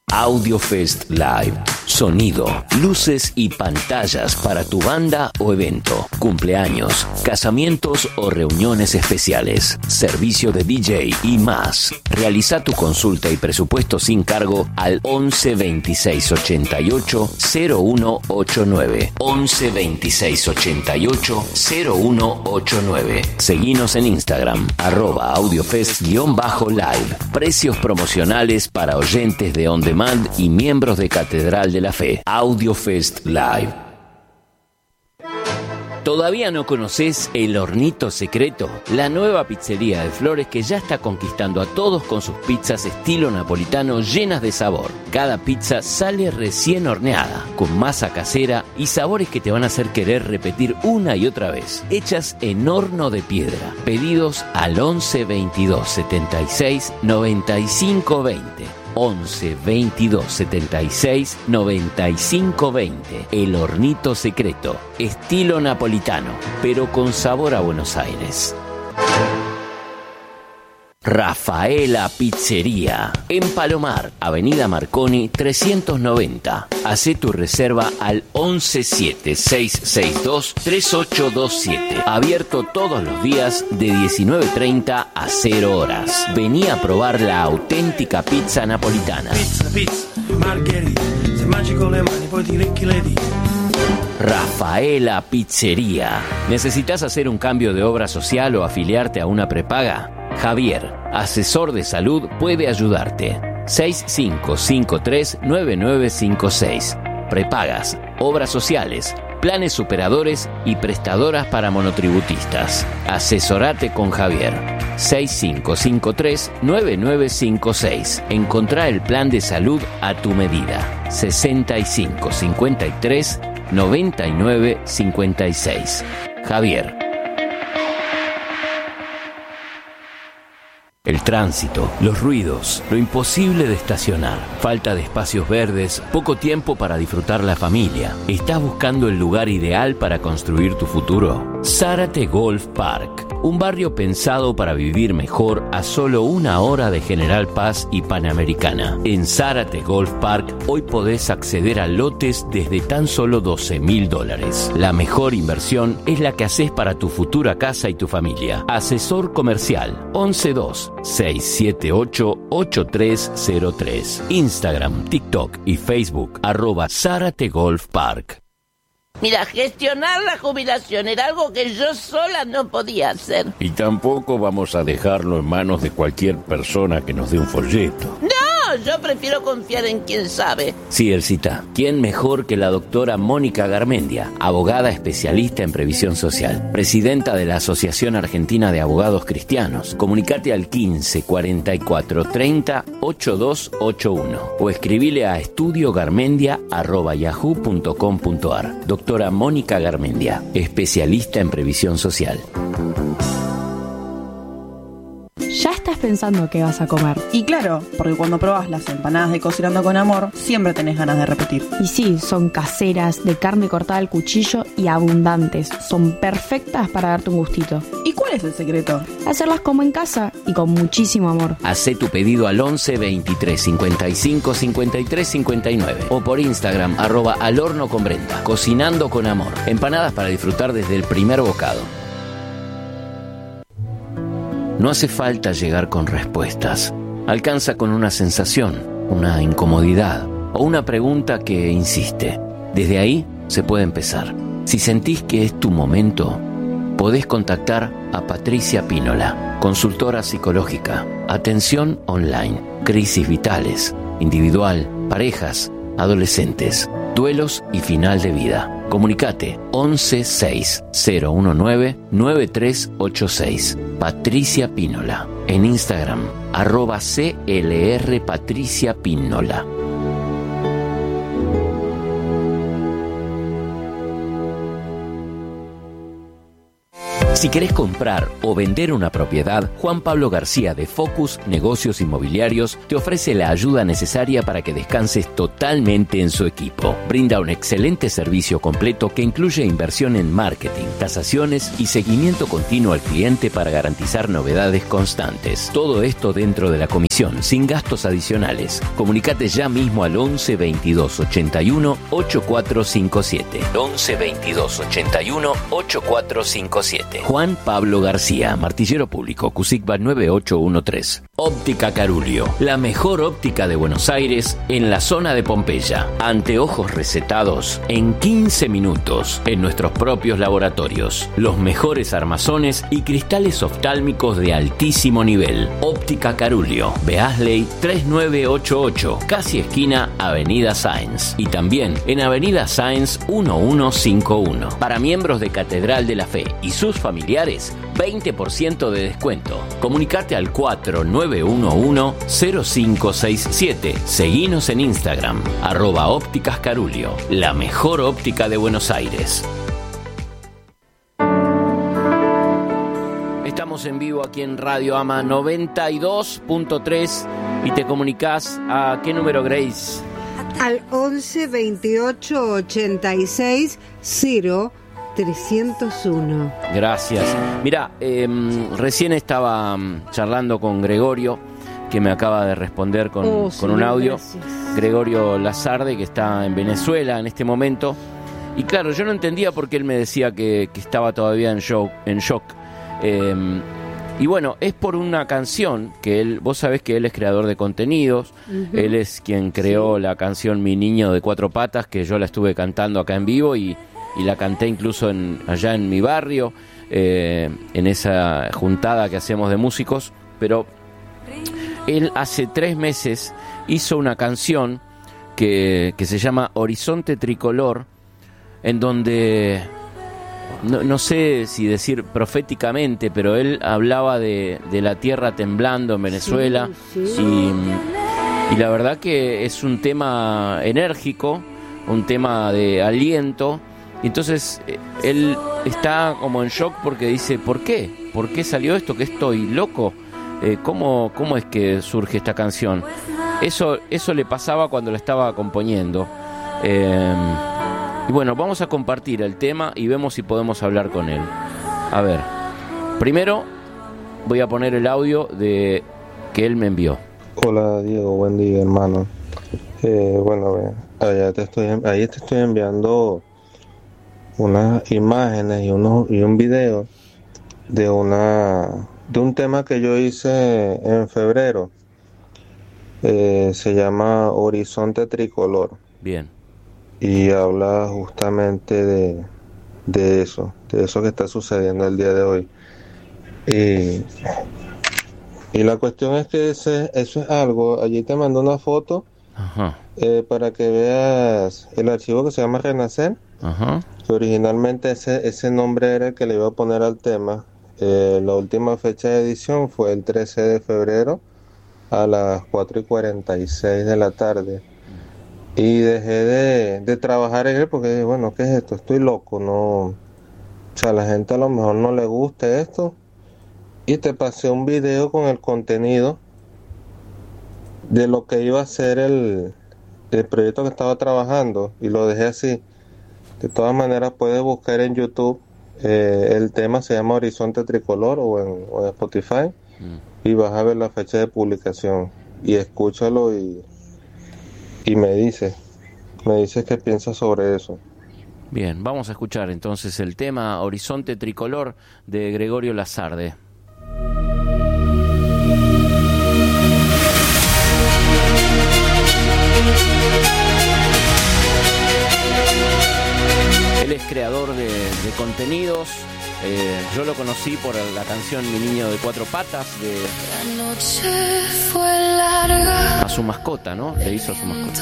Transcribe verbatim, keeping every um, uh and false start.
AudioFest Live. Sonido, luces y pantallas para tu banda o evento, cumpleaños, casamientos o reuniones especiales, servicio de D J y más. Realiza tu consulta y presupuesto sin cargo al once veintiséis ochenta y ocho cero uno ochenta y nueve. once veintiséis ochenta y ocho cero uno ochenta y nueve. Seguinos en Instagram, arroba audiofest-live. Precios promocionales para oyentes de On Demand y miembros de Catedral de la Fe. AudioFest Live. ¿Todavía no conoces El Hornito Secreto? La nueva pizzería de Flores que ya está conquistando a todos con sus pizzas estilo napolitano llenas de sabor. Cada pizza sale recién horneada, con masa casera y sabores que te van a hacer querer repetir una y otra vez. Hechas en horno de piedra. Pedidos al once veintidós setenta y seis noventa y cinco veinte. once veintidós setenta y seis noventa y cinco veinte. El Hornito Secreto, estilo napolitano, pero con sabor a Buenos Aires. Rafaela Pizzería, en Palomar, Avenida Marconi trescientos noventa. Hacé tu reserva al once siete seis seis dos tres ocho dos siete. Abierto todos los días de diecinueve treinta a cero horas. Vení a probar la auténtica pizza napolitana. Pizza, pizza, margherita, se mangi con le mani poi ti lecchi le dita. Rafaela Pizzería. ¿Necesitas hacer un cambio de obra social o afiliarte a una prepaga? Javier, asesor de salud, puede ayudarte. seis cinco cinco tres nueve nueve cinco seis. Prepagas, obras sociales, planes superadores y prestadoras para monotributistas. Asesorate con Javier. seis cinco cinco tres nueve nueve cinco seis. Encontrá el plan de salud a tu medida. sesenta y cinco cincuenta y tres noventa y nueve cincuenta y seis. Javier. El tránsito, los ruidos, lo imposible de estacionar, falta de espacios verdes, poco tiempo para disfrutar la familia. ¿Estás buscando el lugar ideal para construir tu futuro? Zárate Golf Park, un barrio pensado para vivir mejor a solo una hora de General Paz y Panamericana. En Zárate Golf Park hoy podés acceder a lotes desde tan solo doce mil dólares. La mejor inversión es la que haces para tu futura casa y tu familia. Asesor comercial once dos seis siete ocho ocho tres cero tres. Instagram, TikTok y Facebook arroba Zárate Golf Park. Mira, gestionar la jubilación era algo que yo sola no podía hacer. Y tampoco vamos a dejarlo en manos de cualquier persona que nos dé un folleto. No, yo prefiero confiar en quien sabe. Sí, Elcita. ¿Quién mejor que la doctora Mónica Garmendia, abogada especialista en previsión social, presidenta de la Asociación Argentina de Abogados Cristianos? Comunicate al quince cuarenta y cuatro treinta ochenta y dos ochenta y uno o escribile a estudiogarmendia arroba yahoo punto com punto ar. Doctora Mónica Garmendia, especialista en previsión social. Ya estás pensando qué vas a comer. Y claro, porque cuando probás las empanadas de Cocinando con Amor, siempre tenés ganas de repetir. Y sí, son caseras, de carne cortada al cuchillo y abundantes. Son perfectas para darte un gustito. ¿Y cuál es el secreto? Hacerlas como en casa y con muchísimo amor. Hacé tu pedido al once veintitrés cincuenta y cinco cincuenta y tres cincuenta y nueve o por Instagram arroba al horno con Brenda. Cocinando con Amor. Empanadas para disfrutar desde el primer bocado. No hace falta llegar con respuestas. Alcanza con una sensación, una incomodidad o una pregunta que insiste. Desde ahí se puede empezar. Si sentís que es tu momento, podés contactar a Patricia Pínola, consultora psicológica, atención online, crisis vitales, individual, parejas, adolescentes, duelos y final de vida. Comunicate once seis cero uno nueve nueve tres ocho seis. Patricia Pínola. En Instagram, arroba C L R Patricia Pínola. Si querés comprar o vender una propiedad, Juan Pablo García de Focus Negocios Inmobiliarios te ofrece la ayuda necesaria para que descanses totalmente en su equipo. Brinda un excelente servicio completo que incluye inversión en marketing, tasaciones y seguimiento continuo al cliente para garantizar novedades constantes. Todo esto dentro de la comisión, sin gastos adicionales. Comunicate ya mismo al once veintidós ochenta y uno ochenta y cuatro cincuenta y siete. once veintidós ochenta y uno ochenta y cuatro cincuenta y siete. Juan Pablo García, martillero público, CUSICBA nueve ocho uno tres. Óptica Carulio, la mejor óptica de Buenos Aires en la zona de Pompeya. Anteojos recetados en quince minutos en nuestros propios laboratorios. Los mejores armazones y cristales oftálmicos de altísimo nivel. Óptica Carulio, Beasley tres nueve ocho ocho, casi esquina Avenida Sáenz. Y también en Avenida Sáenz uno uno cinco uno. Para miembros de Catedral de la Fe y sus familiares, veinte por ciento de descuento. Comunicate al cuatro nueve uno uno cero cinco seis siete. Seguinos en Instagram, arroba ópticas Carulio, la mejor óptica de Buenos Aires. Estamos en vivo aquí en Radio Ama noventa y dos punto tres y te comunicás a ¿qué número, Grace? Al once veintiocho ochenta y seis cero trescientos uno. Gracias. Mira, eh, recién estaba charlando con Gregorio, que me acaba de responder con, oh, con sí, un audio. Gracias. Gregorio Lazarde, que está en Venezuela en este momento. Y claro, yo no entendía por qué él me decía que, que estaba todavía en shock. En shock. Eh, y bueno, es por una canción que él, vos sabés que él es creador de contenidos. Uh-huh. Él es quien creó sí. la canción Mi Niño de Cuatro Patas, que yo la estuve cantando acá en vivo y y la canté incluso en, allá en mi barrio, eh, en esa juntada que hacemos de músicos. Pero él hace tres meses hizo una canción que, que se llama Horizonte Tricolor, en donde, no, no sé si decir proféticamente, pero él hablaba de, de la tierra temblando en Venezuela. Sí, sí. Y, y la verdad que es un tema enérgico, un tema de aliento. Entonces él está como en shock porque dice, ¿por qué? ¿Por qué salió esto? ¿Que estoy loco? Eh, ¿cómo, ¿Cómo es que surge esta canción? Eso, eso le pasaba cuando la estaba componiendo. Eh, y bueno, vamos a compartir el tema y vemos si podemos hablar con él. A ver, primero voy a poner el audio de que él me envió. Hola Diego, buen día hermano. Eh, bueno, allá te estoy, ahí te estoy enviando unas imágenes y unos y un video de una de un tema que yo hice en febrero. Eh, se llama Horizonte Tricolor. Bien. Y habla justamente de de eso, de eso que está sucediendo el día de hoy. Y, y la cuestión es que ese, eso es algo. Allí te mando una foto. Ajá. Eh, para que veas el archivo que se llama Renacer. Ajá. Que originalmente ese, ese nombre era el que le iba a poner al tema. Eh, la última fecha de edición fue el trece de febrero a las cuatro y cuarenta y seis de la tarde. Y dejé de, de trabajar en él porque, bueno, ¿qué es esto? Estoy loco, no. O sea, a la gente a lo mejor no le gusta esto. Y te pasé un video con el contenido de lo que iba a ser el, el proyecto que estaba trabajando. Y lo dejé así. De todas maneras puedes buscar en YouTube, eh, el tema se llama Horizonte Tricolor o en, o en Spotify, mm. y vas a ver la fecha de publicación y escúchalo y, y me dices, me dices qué piensas sobre eso. Bien, vamos a escuchar entonces el tema Horizonte Tricolor de Gregorio Lazarde. Él es creador de, de contenidos. Eh, yo lo conocí por la canción Mi Niño de Cuatro Patas, de, La noche fue larga. a su mascota, ¿no? Le hizo a su mascota.